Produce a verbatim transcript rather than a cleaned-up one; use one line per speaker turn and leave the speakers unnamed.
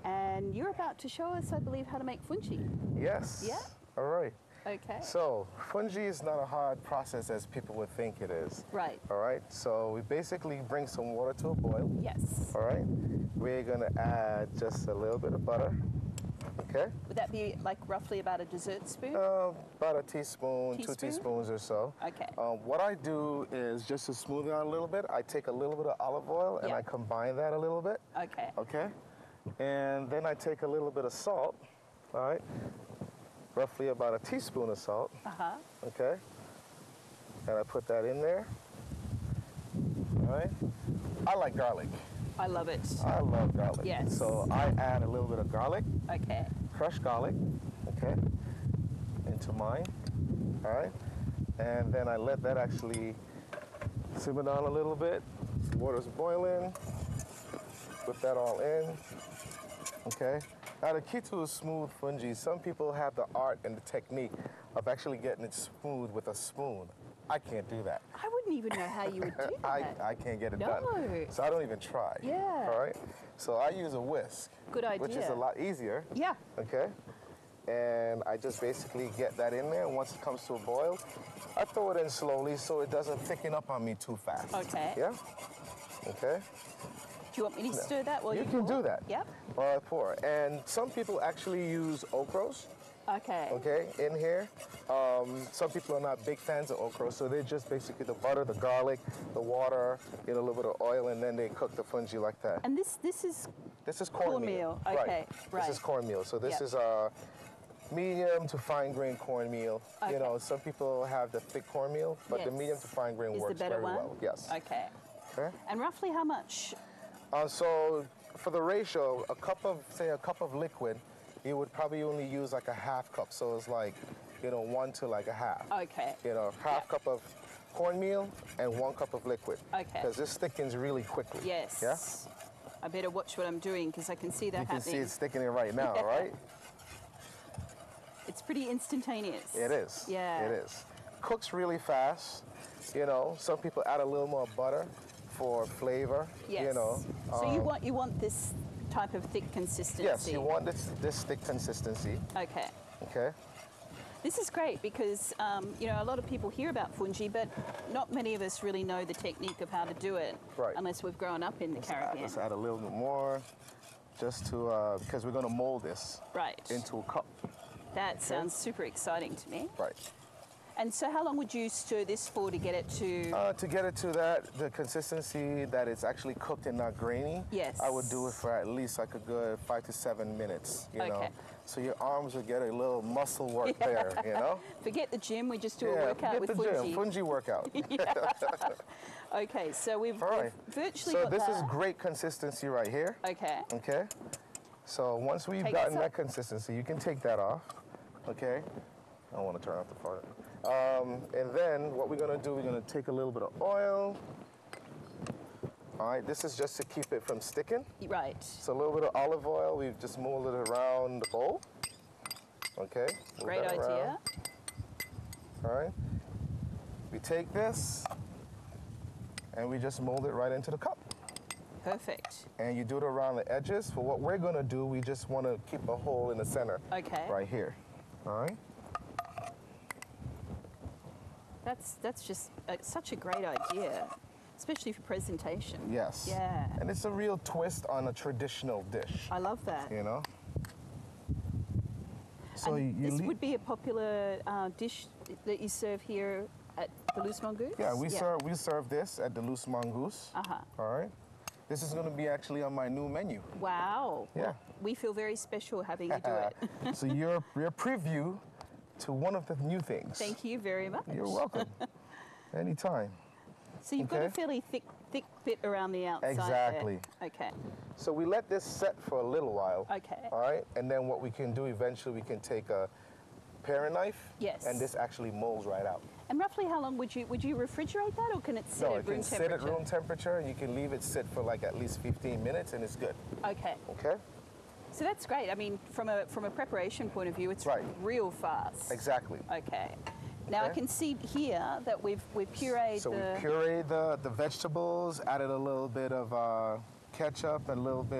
And you're about to show us, I believe, how to make fungi.
Yes.
Yeah?
All right.
Okay.
So, fungi is not a hard process as people would think it is.
Right.
All right. So, we basically bring some water to a boil.
Yes.
All right. We're going to add just a little bit of butter. Okay.
Would that be like roughly about a dessert spoon?
Uh, about a teaspoon,
Teaspoon?
two teaspoons or so.
Okay.
Um, what I do is just to smooth it out a little bit, I take a little bit of olive oil and
Yeah.
I combine that a little bit.
Okay.
Okay. And then I take a little bit of salt. All right. Roughly about a teaspoon of salt.
Uh-huh.
Okay. And I put that in there. All right. I like garlic.
I love it.
I love garlic.
Yes.
So I add a little bit of garlic,
Okay.
crushed garlic, okay, into mine. All right. And then I let that actually simmer down a little bit. Water's boiling. Put that all in. Okay. Now the key to a smooth fungi, some people have the art and the technique of actually getting it smooth with a spoon. I can't do that.
I wouldn't even know how you would do that.
I, I can't get it
No.
done. So I don't even try.
Yeah.
All right. So I use a whisk.
Good idea.
Which is a lot easier.
Yeah.
Okay. And I just basically get that in there. Once it comes to a boil, I throw it in slowly so it doesn't thicken up on me too fast.
Okay.
Yeah. Okay.
Do you want me to stir that while
You
you
can
pour?
do that.
Yep.
While I pour. And some people actually use okras.
Okay.
Okay, in here. Um, some people are not big fans of okra, so they just basically the butter, the garlic, the water, get a little bit of oil, and then they cook the fungi like that.
And this this is
This is cornmeal.
cornmeal. Okay, right.
This is cornmeal. So this
Yep.
is uh, medium to fine grain cornmeal.
Okay.
You know, some people have the thick cornmeal, but the
Yes.
medium to fine grain
is
works
the better
very
one?
well. Yes.
Okay.
Okay.
And roughly how much?
Uh, so for the ratio, a cup of, say, a cup of liquid, you would probably only use like a half cup. So it's like, you know, one to like a half.
Okay.
You know, half
Yep.
cup of cornmeal and one cup of liquid.
Okay.
Because this thickens really quickly.
Yes.
Yeah.
I better watch what I'm doing because I can see that
You can
happening.
see it's thickening right now,
Yeah.
right?
It's pretty instantaneous.
It is.
Yeah.
It is. Cooks really fast. You know, some people add a little more butter for flavor.
Yes.
You know.
So you
um,
want you want this type of thick consistency.
Yes, you want this this thick consistency.
Okay.
Okay.
This is great because um, you know a lot of people hear about fungi, but not many of us really know the technique of how to do it,
Right.
unless we've grown up in the
Let's add,
Caribbean.
let's add a little bit more, just to uh, because we're going to mold this
Right.
into a cup.
That sounds super exciting to me.
Right.
And so, how long would you stir this for to get it to?
Uh, to get it to that, the consistency that it's actually cooked and not grainy,
Yes.
I would do it for at least like a good five to seven minutes, you know.
Okay.
So your arms would get a little muscle work there, you know.
Forget the gym. We just do a
Yeah,
workout
forget
with
the
fungi.
gym, fungi workout.
Okay, so we've,
All right.
we've virtually
So
got
this
that.
is great consistency right here.
Okay.
Okay. So once we've
Take
gotten
this
that
off.
consistency, you can take that off. Okay. I don't want to turn off the fire. Um, and then what we're going to do, we're going to take a little bit of oil. All right. This is just to keep it from sticking.
Right.
So a little bit of olive oil. We've just molded it around the bowl. Okay. Move
Great
that
idea.
around. All right. We take this and we just mold it right into the cup.
Perfect.
And you do it around the edges. For what we're going to do, we just want to keep a hole in the center.
Okay.
Right here. All right.
That's that's just uh, such a great idea, especially for presentation.
Yes.
Yeah.
And it's a real twist on a traditional dish.
I love that.
You know. So
and
you
this
leave-
would be a popular uh, dish that you serve here at the Loose Mongoose?
Yeah, we serve we serve this at the Loose Mongoose.
Uh-huh.
All right. This is going to be actually on my new menu.
Wow.
Yeah.
We feel very special having you do it.
So you're you're a preview to one of the new things.
Thank you very much.
You're welcome. Anytime.
So you've got a
Okay.
fairly thick thick bit around the outside
Exactly.
there. Okay.
So we let this set for a little while.
Okay.
All right. And then what we can do eventually, we can take a paring knife.
Yes.
And this actually molds right out.
And roughly how long would you would you refrigerate that, or can it sit
No,
at
it
room
can sit
temperature?
at room temperature, and you can leave it sit for like at least fifteen minutes, and it's good.
Okay.
Okay.
So that's great. I mean, from a from a preparation point of view, it's
Right.
real fast.
Exactly.
Okay. Now I
Okay.
can see here that we've we've pureed
So
the
we pureed the the vegetables, added a little bit of uh, ketchup and a little bit